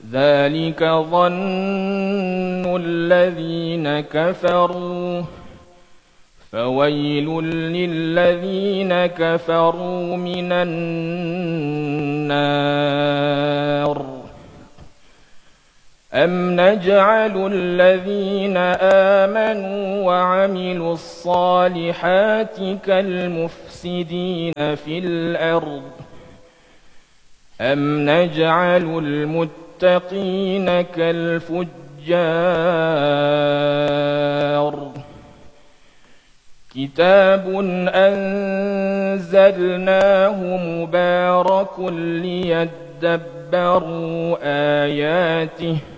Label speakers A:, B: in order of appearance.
A: ذلك ظن الذين كفروا فويل للذين كفروا من النار. أم نجعل الذين آمنوا وعملوا الصالحات كالمفسدين في الأرض أم نجعل المتقين كالفجار. كتاب أنزلناه مبارك ليدبروا آياته